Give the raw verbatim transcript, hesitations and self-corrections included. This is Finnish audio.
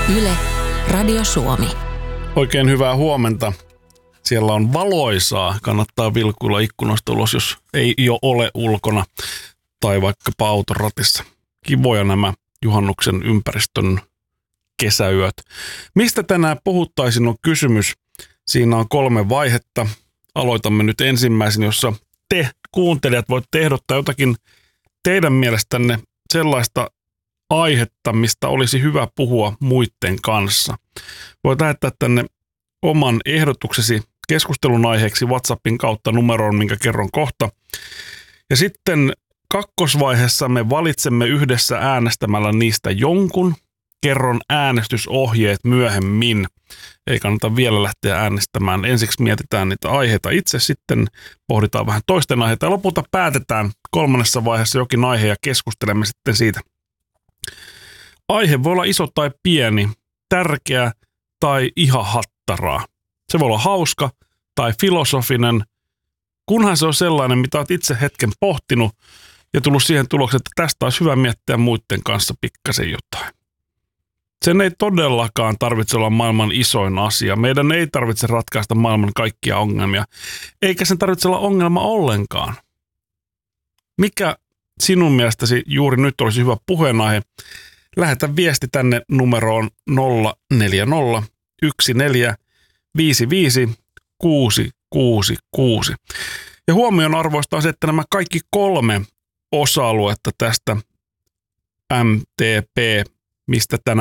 Yle, Radio Suomi. Oikein hyvää huomenta. Siellä on valoisaa. Kannattaa vilkuilla ikkunasta ulos, jos ei jo ole ulkona tai vaikkapa autoratissa. Kivoja nämä juhannuksen ympäristön kesäyöt. Mistä tänään puhuttaisiin on kysymys. Siinä on kolme vaihetta. Aloitamme nyt ensimmäisen, jossa te kuuntelijat voitte ehdottaa jotakin teidän mielestänne sellaista aihetta, mistä olisi hyvä puhua muiden kanssa. Voit lähettää tänne oman ehdotuksesi keskustelun aiheeksi WhatsAppin kautta numeroon, minkä kerron kohta. Ja sitten kakkosvaiheessa me valitsemme yhdessä äänestämällä niistä jonkun. Kerron äänestysohjeet myöhemmin. Ei kannata vielä lähteä äänestämään. Ensiksi mietitään niitä aiheita itse, sitten pohditaan vähän toisten aiheita ja lopulta päätetään kolmannessa vaiheessa jokin aihe ja keskustelemme sitten siitä. Aihe voi olla iso tai pieni, tärkeä tai ihan hattaraa. Se voi olla hauska tai filosofinen, kunhan se on sellainen, mitä olet itse hetken pohtinut ja tullut siihen tulokseen, että tästä olisi hyvä miettiä muiden kanssa pikkasen jotain. Sen ei todellakaan tarvitse olla maailman isoin asia. Meidän ei tarvitse ratkaista maailman kaikkia ongelmia, eikä sen tarvitse olla ongelma ollenkaan. Mikä sinun mielestäsi juuri nyt olisi hyvä puheenaihe? Lähetä viesti tänne numeroon nolla neljä nolla yksi neljä viisi viisi kuusi kuusi kuusi. Ja huomion arvoista on se, että nämä kaikki kolme osa-aluetta tästä M T P, mistä tänään